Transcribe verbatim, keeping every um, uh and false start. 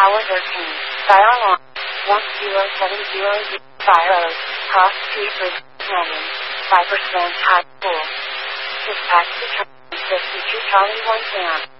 Tower thirteen. Fire alarm. one zero seven zero zero. Fire. Cross Street Bridge. Canyon. five percent high school. Dispatch to Charlie fifty-two Charlie one Sam.